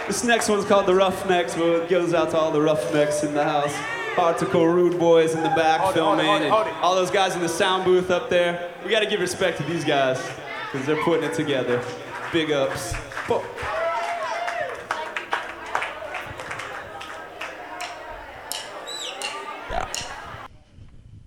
This next one's called The Roughnecks, where it goes out to all the roughnecks in the house. Hardcore rude boys in the back filming, and all those guys in the sound booth up there. We gotta give respect to these guys, because they're putting it together. Big ups. Whoa.